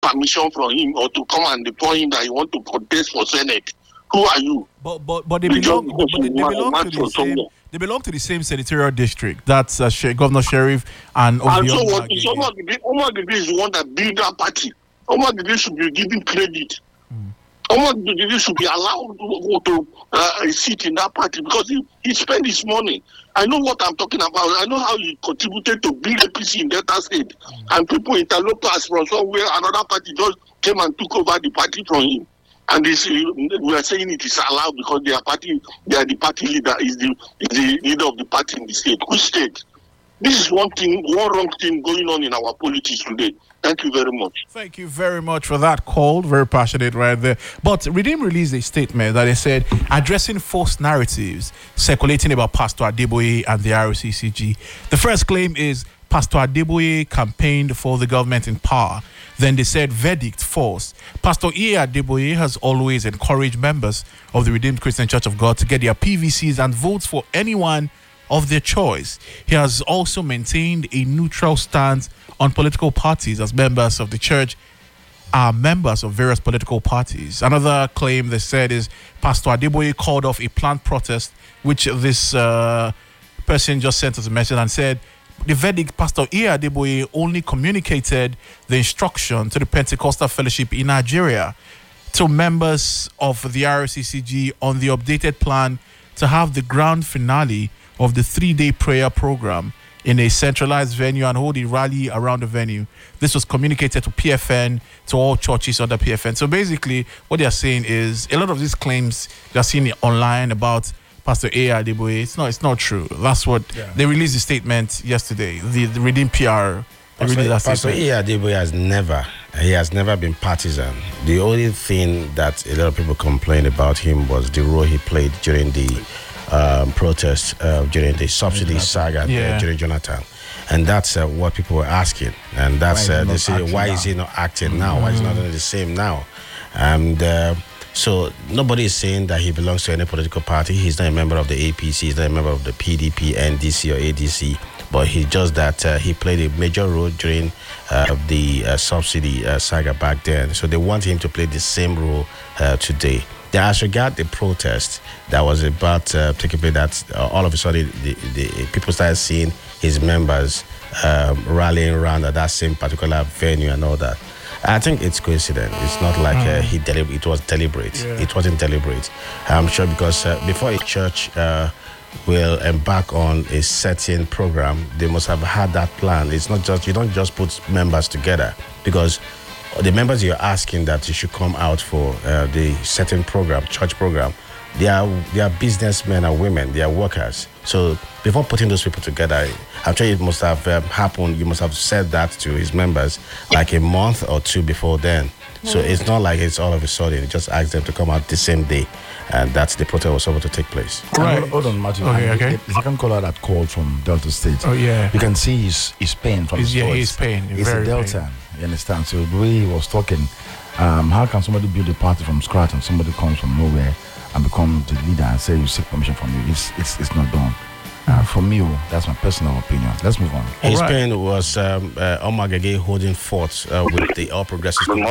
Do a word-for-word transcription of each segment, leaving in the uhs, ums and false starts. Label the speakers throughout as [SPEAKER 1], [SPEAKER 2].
[SPEAKER 1] permission from him or to come and deploy him that you want to contest for Senate. Who are you?
[SPEAKER 2] But but but they belong. But they, they belong to the same. They belong to the same senatorial district. That's uh, Governor Sheriff and.
[SPEAKER 1] And so what? Is Omar Gidi, Omar Gidi is the one that built that party. Omar Gidi should be given credit. Mm. Omar Gidi should be allowed to, to uh, sit in that party because he, he spent his money. I know what I'm talking about. I know how he contributed to build A P C in Delta State. Mm. And people interlopers from somewhere, another party just came and took over the party from him. And this, we are saying it is allowed because they are party, they are the party leader, is the, is the leader of the party in the state. Which state? This is one thing, one wrong thing going on in our politics today. Thank you very much.
[SPEAKER 2] Thank you very much for that call. Very passionate right there. But Redeem released a statement that they said addressing false narratives circulating about Pastor Adeboye and the R O C C G. The first claim is Pastor Adeboye campaigned for the government in power. Then they said verdict false. Pastor E A Adeboye has always encouraged members of the Redeemed Christian Church of God to get their P V Cs and votes for anyone of their choice. He has also maintained a neutral stance on political parties as members of the church are members of various political parties. Another claim they said is Pastor Adeboye called off a planned protest, which this uh, person just sent us a message and said the verdict, Pastor E A Adeboye only communicated the instruction to the Pentecostal Fellowship in Nigeria to members of the R O C C G on the updated plan to have the grand finale of the three-day prayer program in a centralized venue and hold a rally around the venue. This was communicated to P F N, to all churches under P F N. So basically, what they are saying is a lot of these claims they are seeing online about Pastor A. Adeboye, it's not, it's not true. That's what yeah. they released the statement yesterday. The, the Redeem P R.
[SPEAKER 3] Pastor, Pastor A. Adeboye has never, he has never been partisan. The only thing that a lot of people complained about him was the role he played during the um, protest, uh, during the subsidy saga yeah. uh, during Jonathan. And that's uh, what people were asking. And that's, uh, they say, why now? Is he not acting mm-hmm. now? Why is he not doing the same now? And uh, so nobody is saying that he belongs to any political party. He's not a member of the A P C. He's not a member of the P D P, N D C, or A D C. But he just that uh, he played a major role during uh, the uh, subsidy uh, saga back then. So they want him to play the same role uh, today. Now, as regard the protest that was about uh, taking place, that uh, all of a sudden the, the people started seeing his members um, rallying around at that same particular venue and all that. I think it's coincidence. It's not like uh, he deli- it was deliberate. Yeah. It wasn't deliberate. I'm sure because uh, before a church uh, will embark on a certain program, they must have had that plan. It's not just, you don't just put members together, because the members you're asking that you should come out for uh, the certain program, church program, they are they are businessmen and women, they are workers. So before putting those people together, I'm sure it must have um, happened. You must have said that to his members like a month or two before then. So it's not like it's all of a sudden. You just asked them to come out the same day, and that's the protest was supposed to take place.
[SPEAKER 4] Right. Hold, hold on, Matthew.
[SPEAKER 2] Okay, okay.
[SPEAKER 4] The, the second caller that called from Delta State.
[SPEAKER 2] Oh yeah.
[SPEAKER 4] You can see his his pain from
[SPEAKER 2] his
[SPEAKER 4] his
[SPEAKER 2] yeah,
[SPEAKER 4] voice.
[SPEAKER 2] he's pain.
[SPEAKER 4] He's
[SPEAKER 2] very
[SPEAKER 4] a Delta.
[SPEAKER 2] Pain.
[SPEAKER 4] You understand? So the way he was talking, um, how can somebody build a party from scratch and somebody comes from nowhere and become the leader and say you seek permission from you? It's it's it's not done. Uh, for me, that's my personal opinion. Let's move on.
[SPEAKER 3] His right. pain was um, uh, Omar Gege holding forth uh, with the All Progressives when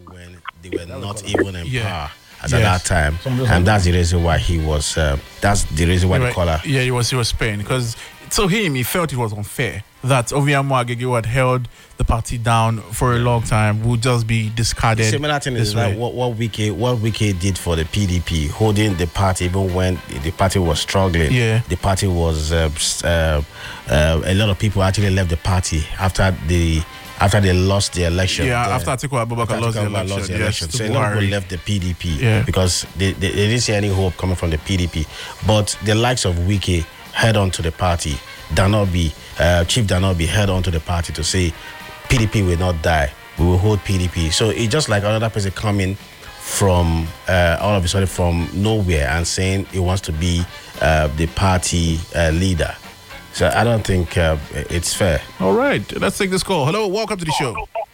[SPEAKER 3] they were not even in yeah. power as yes. at that time, and that's the reason why he was. Uh, that's the reason why
[SPEAKER 2] yeah,
[SPEAKER 3] the caller.
[SPEAKER 2] Yeah, he was. He was paying because to him, he felt it was unfair that Oviamu Agege, who had held the party down for a long time, would just be discarded. The
[SPEAKER 3] similar thing is like what what Wike what Wike did for the P D P, holding the party even when the party was struggling.
[SPEAKER 2] Yeah,
[SPEAKER 3] the party was uh, uh, uh, a lot of people actually left the party after the. After they lost the election.
[SPEAKER 2] Yeah,
[SPEAKER 3] the,
[SPEAKER 2] after Atiku Abubakar lost the election. Lost the election.
[SPEAKER 3] Yes, so a lot of people left the P D P
[SPEAKER 2] yeah.
[SPEAKER 3] because they, they, they didn't see any hope coming from the P D P. But the likes of Wike head on to the party. Danobi, uh, Chief Danobi head on to the party to say P D P will not die. We will hold P D P. So it's just like another person coming from uh, all of a sudden from nowhere and saying he wants to be uh, the party uh, leader. So I don't think uh, it's fair.
[SPEAKER 2] All right, let's take this call. Hello, welcome to the show.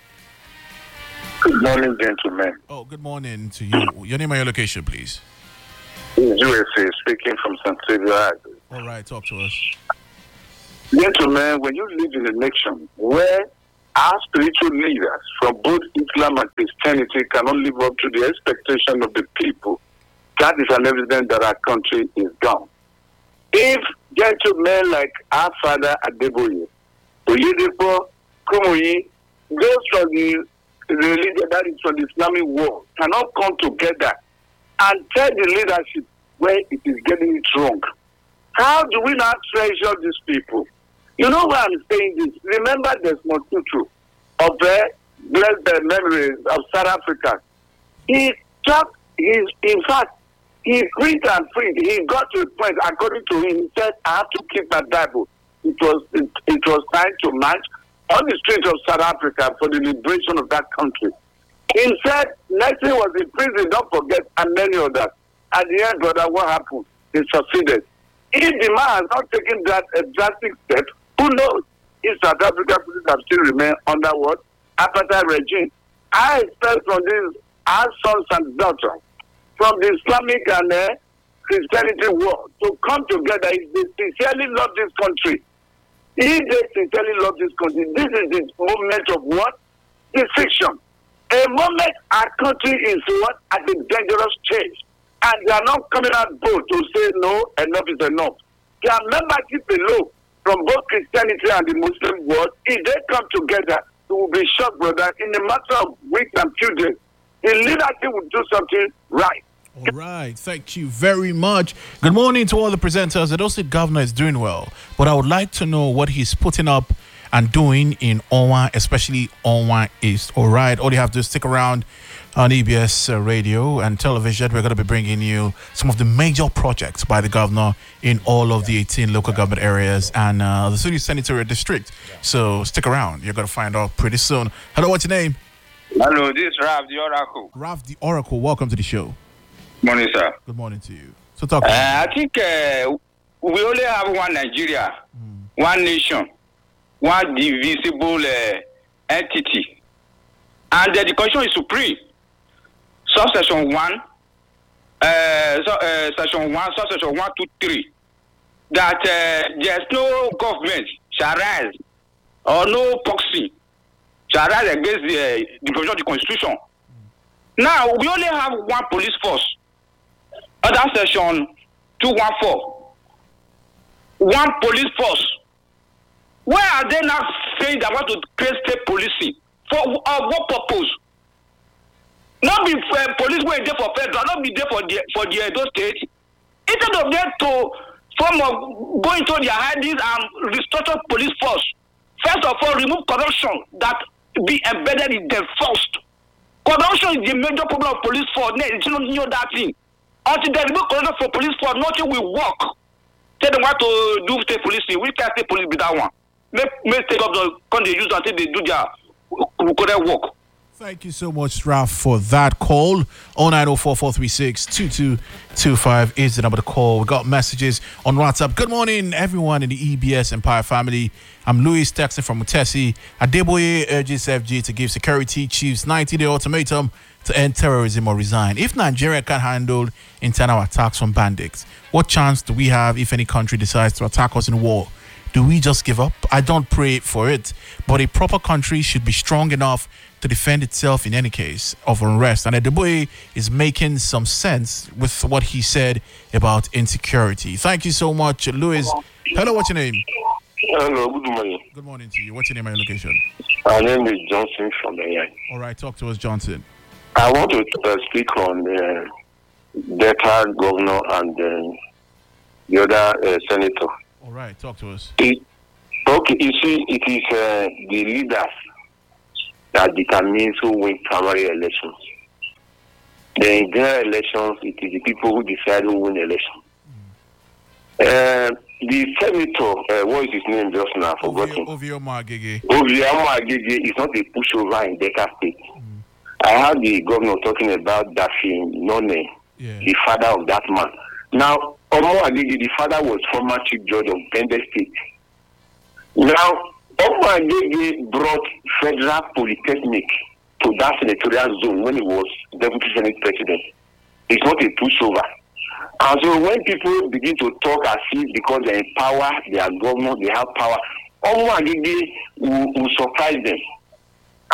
[SPEAKER 1] Good morning, gentlemen.
[SPEAKER 2] Oh, good morning to you. Your name and your location, please.
[SPEAKER 1] U S A speaking from San Xavier.
[SPEAKER 2] All right, talk to us.
[SPEAKER 1] Gentlemen, when you live in a nation where our spiritual leaders from both Islam and Christianity cannot live up to the expectation of the people, that is an evidence that our country is gone. If gentlemen like our father Adeboye, Oyedepo, Kumuyi, those from the religion that is from the Islamic world cannot come together and tell the leadership where it is getting it wrong, how do we not treasure these people? You know why I'm saying this? Remember Desmond Tutu of the blessed memories of South Africa. He talked, his, in fact, he preached and preached. He got to a point, according to him, he said, I have to keep my Bible. It was, it, it was time to march on the streets of South Africa for the liberation of that country. He said, Nelson was in prison, don't forget, and many others. At the end, brother, what happened? He succeeded. If the man has not taken that uh, drastic step, who knows if South Africa have still remain under what? Apartheid regime. I expect from these, our sons and daughters, from the Islamic and uh, Christianity world, to come together if they sincerely love this country. If they sincerely love this country, this is the moment of what? Decision. A moment our country is what? At a dangerous stage. And they are not coming out bold to say no, enough is enough. Their membership below from both Christianity and the Muslim world, if they come together, it will be shocked, brother. In a matter of weeks and few days, the leadership will do something right.
[SPEAKER 2] All right, thank you very much. Good morning to all the presenters. I don't say governor is doing well, but I would like to know what he's putting up and doing in Onwa, especially Onwa East. All right, all you have to stick around on E B S uh, radio and television. We're going to be bringing you some of the major projects by the governor in all of the eighteen local government areas and uh, the city senatorial district. So stick around. You're going to find out pretty soon. Hello, what's your name?
[SPEAKER 5] Hello, this is Ralph the Oracle.
[SPEAKER 2] Ralph the Oracle. Welcome to the show.
[SPEAKER 5] Morning, sir.
[SPEAKER 2] Good morning to you. So talk.
[SPEAKER 5] Uh, I think uh, we only have one Nigeria, mm. one nation, one divisible uh, entity, and uh, the constitution is supreme. Subsection one, uh, so, uh, section one, subsection one, two, three, that uh, there's no government shall rise or no proxy shall rise against the, uh, the provision of the constitution. Mm. Now, we only have one police force. Under section two one four, one police force. Where are they now saying they want to create state policing? For uh, what purpose? Not be uh, police were there for federal, not be there for the for the Edo state. Instead of them to form of going to their hidings and restructure police force. First of all, remove corruption that be embedded in them first. Corruption is the major problem of police force. You don't know that thing. Until they remove corruption for police force, nothing will work. Tell them what to do state policing. We can't state police be that one. Make make take up the can they use until they do their correct work.
[SPEAKER 2] Thank you so much, Ralph, for that call. oh nine oh four, four three six, two two two five is the number to call. We got messages on WhatsApp. Good morning, everyone in the E B S Empire family. I'm Louis texting from Mutesi. Adeboye urges F G to give security chiefs ninety-day ultimatum to end terrorism or resign. If Nigeria can't handle internal attacks from bandits, what chance do we have if any country decides to attack us in war? Do we just give up? I don't pray for it, but a proper country should be strong enough to defend itself in any case of unrest. And Adeboye is making some sense with what he said about insecurity. Thank you so much, Louis. Hello, what's your name?
[SPEAKER 1] Hello, good morning.
[SPEAKER 2] Good morning to you. What's your name and your location?
[SPEAKER 1] My name is Johnson from A I.
[SPEAKER 2] All right, talk to us, Johnson.
[SPEAKER 1] I want to uh, speak on the uh, Delta governor and uh, the other uh, senator.
[SPEAKER 2] All right, talk to us.
[SPEAKER 1] It, okay, you see, it is uh, the leaders that determines who win primary elections. Then in general elections, it is the people who decide who win elections. Mm. Uh, the senator, uh, what is his name just now? I've forgotten.
[SPEAKER 2] Ovioma Agege.
[SPEAKER 1] Ovioma Agege is not a pushover in Delta State. Mm. I heard the governor talking about Daffy None, yeah. the father of that man. Now, Omo Agege, the father was former chief judge of Bende State. Now, Omo Agege brought Federal Polytechnic to that senatorial zone when he was deputy senate president. It's not a pushover. And so when people begin to talk as if because they empower their governor, they have power, Omo Agege will, will surprise them.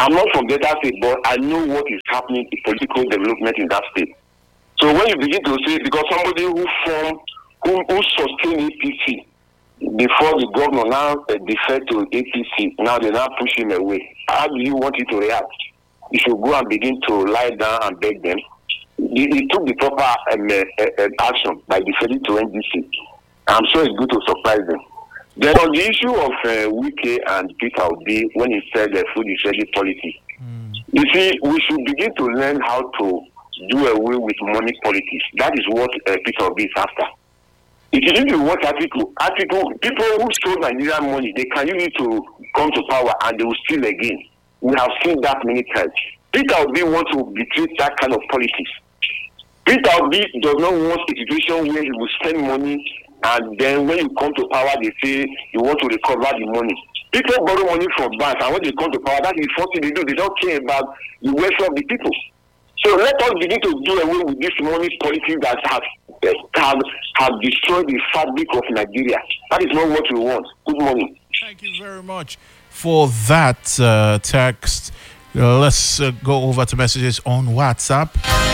[SPEAKER 1] I'm not from Delta State, but I know what is happening in political development in that state. So when you begin to say, because somebody who formed, who, who sustained A P C before the governor now uh, deferred to A P C, now they now push him away. How do you want it to react? You should go and begin to lie down and beg them. He, he took the proper um, uh, uh, action by deferring to N D C. I'm sure it's good to surprise them. Then on the issue of uh, Wike and Peter Obi, when he said uh, food is ready policy, mm. you see, we should begin to learn how to do away with money politics. That is what uh, Peter Obi is after. If you watch article, article, people who stole Nigerian money, they can use it to come to power and they will steal again. We have seen that many times. Peter Obi wants to betray that kind of politics. Peter Obi does not want a situation where he will spend money and then when you come to power, they say you want to recover the money. People borrow money from banks, and when they come to power, that is the first thing they do. They don't care about the welfare of the people. So let us begin to do away with this money policy that has, have, have destroyed the fabric of Nigeria. That is not what we want. Good morning.
[SPEAKER 2] Thank you very much for that uh, text. Uh, let's uh, go over to messages on WhatsApp.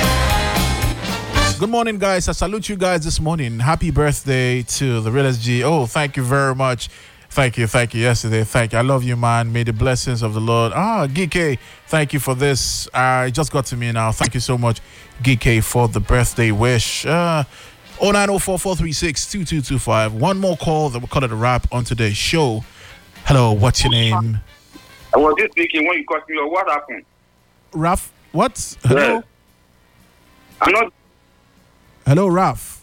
[SPEAKER 2] Good morning, guys. I salute you guys this morning. Happy birthday to the Real S G. Oh, thank you very much. Thank you, thank you. Yesterday, thank you. I love you, man. May the blessings of the Lord. Ah, G K, thank you for this. Uh, it just got to me now. Thank you so much, G K, for the birthday wish. Uh, oh nine oh four, four three six, two two two five. One more call that we'll call it a wrap on today's show. Hello, what's your name?
[SPEAKER 5] I was just speaking when you called me. What happened?
[SPEAKER 2] Raf, what? Hello?
[SPEAKER 5] Yeah. I'm not.
[SPEAKER 2] Hello, Raf.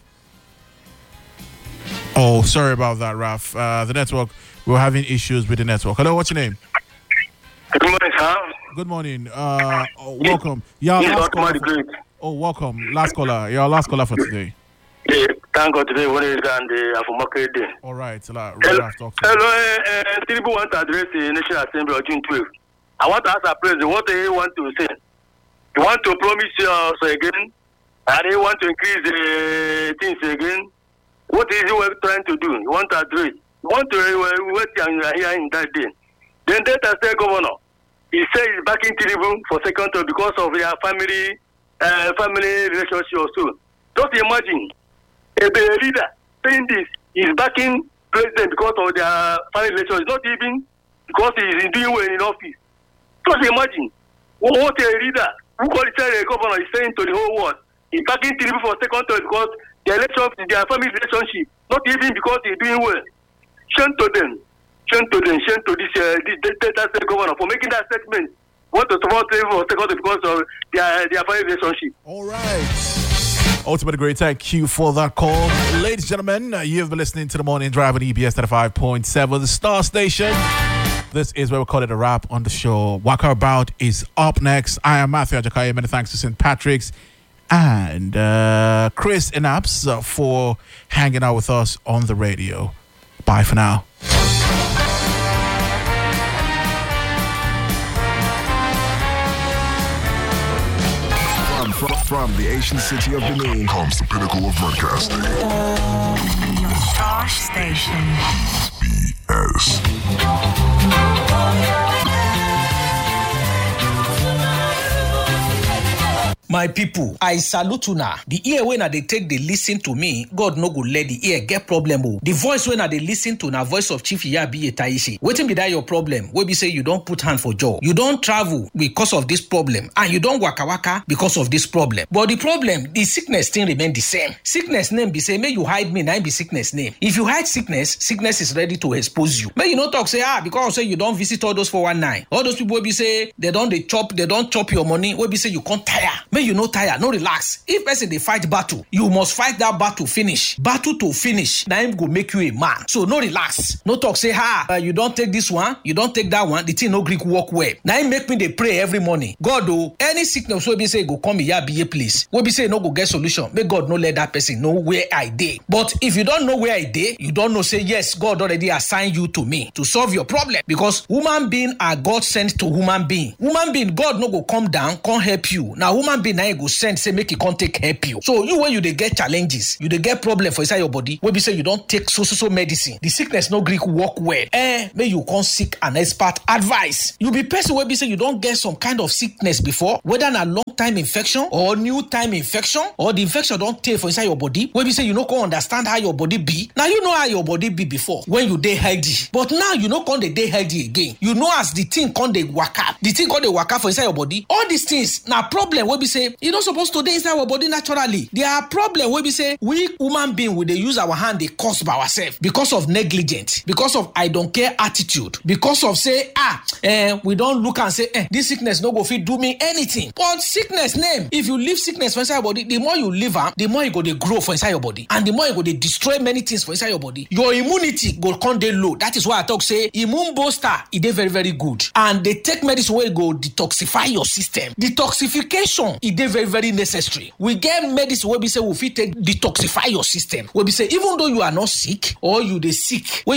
[SPEAKER 2] Oh, sorry about that, Raf. Uh, the network, we're having issues with the network. Hello, what's your name?
[SPEAKER 1] Good morning, sir.
[SPEAKER 2] Good morning. Uh, oh, welcome. Yeah,
[SPEAKER 1] yes,
[SPEAKER 2] last caller
[SPEAKER 1] for,
[SPEAKER 2] oh, welcome. Last caller. Yeah, last caller for today.
[SPEAKER 1] Yeah, thank God today. What is and the Afomaka Day?
[SPEAKER 2] All right. Uh,
[SPEAKER 1] hello, hello. Uh, Tinubu want to address the National Assembly on June twelfth. I want to ask our president what do he want to say. He want to promise us again, and he want to increase the things again. What is he trying to do? He want to address. He want to uh, wait and you are here in that day. Then Delta State Governor, he said he's backing Tinubu for second term because of their family, uh, family relationship or so. Just imagine a leader saying this, he's backing president because of their family relationship, not even because he's doing well in office. Just imagine what a leader who qualifies a governor is saying to the whole world. He's backing Tinubu for second term because their relationship, their family relationship, not even because he's doing well. Shame to them. Shame to them. Shame to this uh, this Delta State governor for making that statement. Want to support Tinubu for second term because of their their family relationship.
[SPEAKER 2] All right. Ultimate great, thank you for that call. Ladies and gentlemen, uh, you've been listening to the Morning Drive on E B S ninety-five point seven, the Star Station. This is where we call it a wrap on the show. Waka About is up next. I am Matthew Ajakaya. Many thanks to Saint Patrick's and uh, Chris Inaps uh, for hanging out with us on the radio. Bye for now.
[SPEAKER 6] From, from the ancient city of Benin comes the pinnacle of broadcasting.
[SPEAKER 7] Star Station.
[SPEAKER 6] B S.
[SPEAKER 8] My people, I salute una. The ear when they take they listen to me, God no go let the ear get problem. Oh. The voice when they listen to na voice of Chief Iyabi Taishi. Waiting be that your problem. Where be say you don't put hand for jaw. You don't travel because of this problem, and you don't waka waka because of this problem. But the problem, the sickness still remain the same. Sickness name be say, may you hide me, now be sickness name. If you hide sickness, sickness is ready to expose you. May you not talk say ah because say you don't visit all those four one nine. All those people will be say they don't they chop, they don't chop your money. Will be say you can't tire. May you no tire, no relax. If person they fight battle, you must fight that battle finish. Battle to finish. Now him go make you a man. So no relax. No talk say ha. Uh, you don't take this one. You don't take that one. The thing no Greek work well. Now him make me they pray every morning. God oh, any sickness will be say go come here be a place. Will be say no go get solution. May God no let that person know where I dey. But if you don't know where I dey, you don't know say yes God already assigned you to me to solve your problem because human being are God sent to human being. Human being God no go come down, come help you. Now human being being na go send say make e come take help you. So you when you dey get challenges, you dey get problem for inside your body, wey be say you don take so so so medicine, the sickness no gree work well, eh make you come seek an expert advice. You be person wey be say you don get some kind of sickness before, whether na long time infection or new time infection, or the infection don tey for inside your body, wey be say you no come understand how your body be. Now you know how your body be before when you dey healthy, but now you no come dey dey healthy again. You know as the thing come dey waka, the thing come dey waka for inside your body. All these things na problem wey be say e no suppose to dey inside our body naturally. There are problem wey be say we human being we dey use our hand dey cause by ourselves because of negligence, because of I don't care attitude, because of say ah eh, we don look and say eh, this sickness no go fit do me anything. But sickness name, if you leave sickness for inside your body, the more you leave am, the more e go dey grow for inside your body, and the more e go dey destroy many things for inside your body. Your immunity go come dey low. That is why I talk say immune booster e dey very very good, and they take medicine wey go detoxify your system. Detoxification e dey very very necessary. We get medicine wey be say we fit take detoxify your system, wey be say even though you are not sick or you dey sick, wey